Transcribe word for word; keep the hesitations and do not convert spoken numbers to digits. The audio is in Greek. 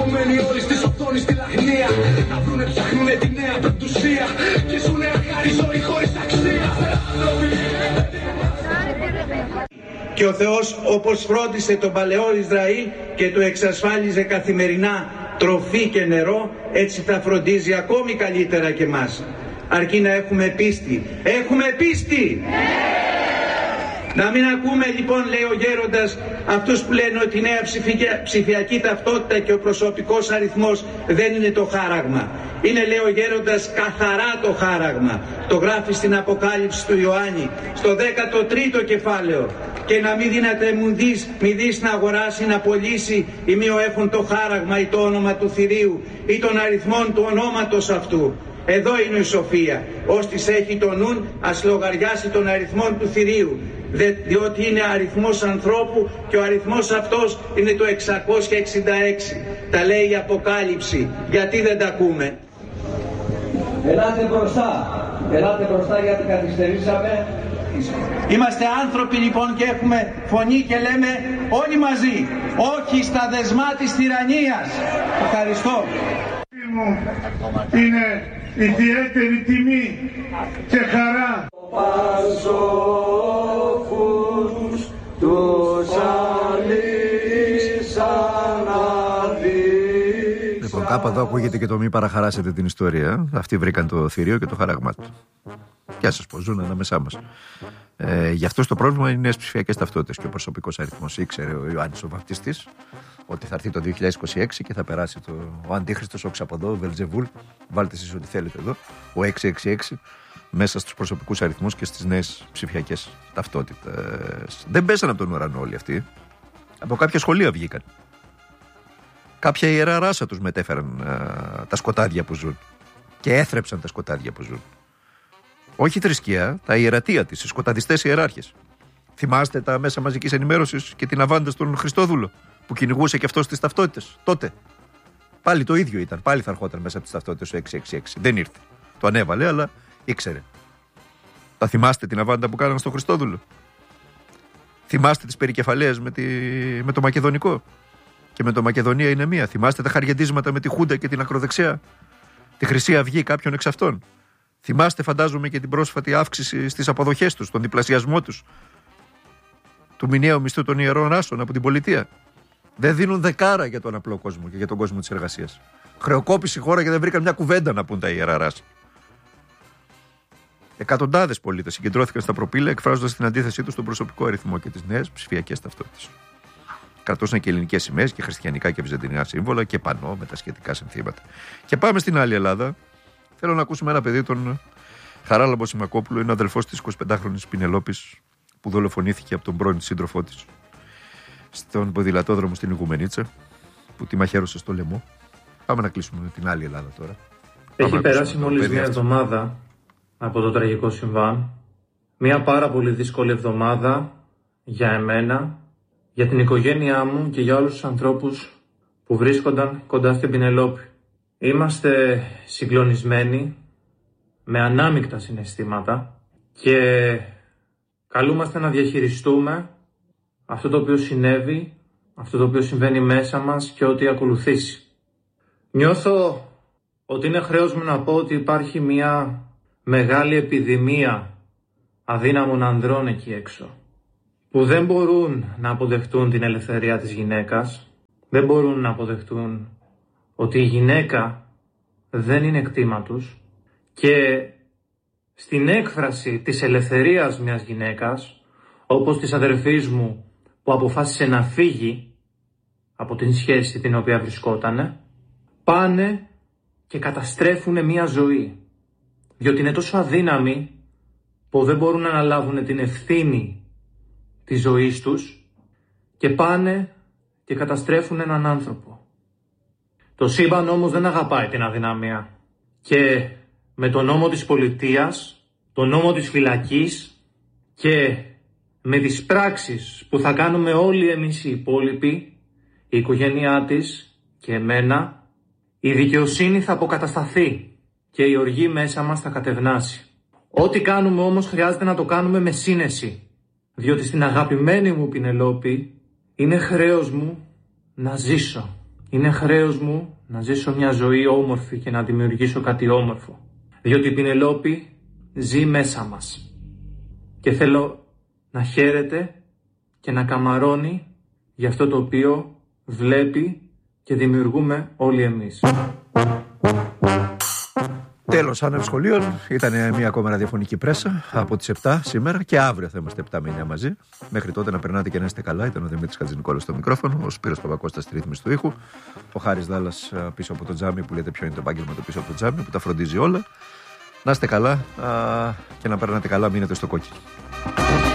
Κομμένοι όλοι στις οθόνες στη λαχνία. Να βρουνε ψάχνουνε τη νέα πεντουσία. Και ζουνε αχάρη ζωή χωρίς αξία. Και ο Θεός όπως φρόντισε τον παλαιό Ισραήλ και του εξασφάλιζε καθημερινά τροφή και νερό, έτσι θα φροντίζει ακόμη καλύτερα και εμάς. Αρκεί να έχουμε πίστη. Έχουμε πίστη! Να μην ακούμε λοιπόν, λέει ο γέροντας, αυτούς που λένε ότι η νέα ψηφιακή ταυτότητα και ο προσωπικός αριθμός δεν είναι το χάραγμα. Είναι, λέει ο γέροντας, καθαρά το χάραγμα. Το γράφει στην Αποκάλυψη του Ιωάννη, στο δέκατο τρίτο κεφάλαιο. Και να μην δίνατε μου δεις, μη δεις να αγοράσει, να πωλήσει ή μη έχουν το χάραγμα ή το όνομα του θηρίου ή των αριθμών του ονόματος αυτού. Εδώ είναι η σοφία. Όστις έχει το νουν, ας λογαριάσει τον αριθμόν του θηρίου. Δε, διότι είναι αριθμός ανθρώπου και ο αριθμός αυτός είναι το εξακόσια εξήντα έξι. Τα λέει η Αποκάλυψη. Γιατί δεν τα ακούμε? Ελάτε μπροστά. Ελάτε μπροστά γιατί καθυστερήσαμε. Είμαστε άνθρωποι λοιπόν και έχουμε φωνή και λέμε όλοι μαζί. Όχι στα δεσμά της τυραννίας. Ευχαριστώ. Είναι ιδιαίτερη τιμή και χαρά. Πασόφους τους αλήσαν αδείς. Λοιπόν, κάπου εδώ ακούγεται και το μη παραχαράσετε την ιστορία. Αυτοί βρήκαν το θηρίο και το χαράγμα του. Και ας σας πω, ζουν ανάμεσά μας. Ε, γι' αυτό το πρόβλημα είναι οι νέες ψηφιακές ταυτότητες και ο προσωπικός αριθμός. Ήξερε ο Ιωάννης ο Βαπτιστής ότι θα έρθει το δύο χιλιάδες είκοσι έξι και θα περάσει το, ο Αντίχριστος, ο Ξαποδό, ο Βελζεβούλ. Βάλτε εσείς ό,τι θέλετε εδώ. Ο εξακόσια εξήντα έξι μέσα στους προσωπικούς αριθμούς και στις νέες ψηφιακές ταυτότητες. Δεν πέσανε από τον ουρανό όλοι αυτοί. Από κάποια σχολεία βγήκαν. Κάποια ιερά ράσα τους μετέφεραν α, τα σκοτάδια που ζουν. Και έθρεψαν τα σκοτάδια που ζουν. Όχι η θρησκεία, τα ιερατεία της, οι σκοταδιστές ιεράρχες. Θυμάστε τα μέσα μαζικής ενημέρωσης και την αβάντα στον Χριστόδουλο που κυνηγούσε και αυτός τις ταυτότητες τότε? Πάλι το ίδιο ήταν, πάλι θα ερχόταν μέσα από τις ταυτότητες ο εξακόσια εξήντα έξι. Δεν ήρθε. Το ανέβαλε, αλλά ήξερε. Τα θυμάστε την αβάντα που κάναν στον Χριστόδουλο? Θυμάστε τις περικεφαλαίες με, τη... με το Μακεδονικό και με το Μακεδονία είναι μία? Θυμάστε τα χαριεντίσματα με τη Χούντα και την ακροδεξιά, τη Χρυσή Αυγή κάποιων εξ αυτών? Θυμάστε, φαντάζομαι, και την πρόσφατη αύξηση στις αποδοχές τους, τον διπλασιασμό τους, του μηνιαίου μισθού των ιερών ράσων από την πολιτεία. Δεν δίνουν δεκάρα για τον απλό κόσμο και για τον κόσμο της εργασίας. Χρεοκόπησε η χώρα και δεν βρήκαν μια κουβέντα να πούν τα ιερά ράσα. Εκατοντάδες πολίτες συγκεντρώθηκαν στα προπήλαια εκφράζοντας την αντίθεσή τους στον προσωπικό αριθμό και τις νέες ψηφιακές ταυτότητες. Κρατούσαν και ελληνικές σημαίες και χριστιανικά και βυζαντινικά σύμβολα και πανό με τα σχετικά συνθήματα. Και πάμε στην άλλη Ελλάδα. Θέλω να ακούσουμε ένα παιδί, τον Χαράλαμπο Σιμακόπουλο, είναι αδελφός της εικοσιπεντάχρονης Πινελόπης που δολοφονήθηκε από τον πρώην σύντροφό της στον ποδηλατόδρομο στην Ιγουμενίτσα, που τη μαχαίρωσε στο λαιμό. Πάμε να κλείσουμε την άλλη Ελλάδα τώρα. Έχει περάσει μόλις μια εβδομάδα από το τραγικό συμβάν. Μια πάρα πολύ δύσκολη εβδομάδα για εμένα, για την οικογένειά μου και για όλους τους ανθρώπους που βρίσκονταν κοντά στην Πινελόπη. Είμαστε συγκλονισμένοι, με ανάμεικτα συναισθήματα και καλούμαστε να διαχειριστούμε αυτό το οποίο συνέβη, αυτό το οποίο συμβαίνει μέσα μας και ό,τι ακολουθήσει. Νιώθω ότι είναι χρέος μου να πω ότι υπάρχει μια μεγάλη επιδημία αδύναμων ανδρών εκεί έξω, που δεν μπορούν να αποδεχτούν την ελευθερία της γυναίκας, δεν μπορούν να αποδεχτούν ότι η γυναίκα δεν είναι κτήμα τους και στην έκφραση της ελευθερίας μιας γυναίκας, όπως της αδερφής μου που αποφάσισε να φύγει από την σχέση την οποία βρισκότανε, πάνε και καταστρέφουν μια ζωή, διότι είναι τόσο αδύναμοι που δεν μπορούν να αναλάβουν την ευθύνη της ζωής τους και πάνε και καταστρέφουν έναν άνθρωπο. Το σύμπαν όμως δεν αγαπάει την αδυναμία και με τον νόμο της πολιτείας, τον νόμο της φυλακής και με τις πράξεις που θα κάνουμε όλοι εμείς οι υπόλοιποι, η οικογένειά της και εμένα, η δικαιοσύνη θα αποκατασταθεί και η οργή μέσα μας θα κατευνάσει. Ό,τι κάνουμε όμως χρειάζεται να το κάνουμε με σύνεση, διότι στην αγαπημένη μου Πινελόπη είναι χρέος μου να ζήσω Είναι χρέος μου να ζήσω μια ζωή όμορφη και να δημιουργήσω κάτι όμορφο. Διότι η Πηνελόπη ζει μέσα μας. Και θέλω να χαίρεται και να καμαρώνει για αυτό το οποίο βλέπει και δημιουργούμε όλοι εμείς. Τέλος άνευ σχολείων, ήταν μια ακόμα ραδιοφωνική πρέσα από τις επτά σήμερα και αύριο θα είμαστε επτά με εννιά μαζί. Μέχρι τότε να περνάτε και να είστε καλά. Ήταν ο Δημήτρης Χατζηνικόλας στο μικρόφωνο, ο Σπύρος Παπακώστας στη ρύθμιση του ήχου, ο Χάρης Δάλλας πίσω από το τζάμι που λέτε ποιο είναι το επάγγελμα το πίσω από το τζάμι που τα φροντίζει όλα. Να είστε καλά α, και να περνάτε καλά, μείνετε στο κόκκινο.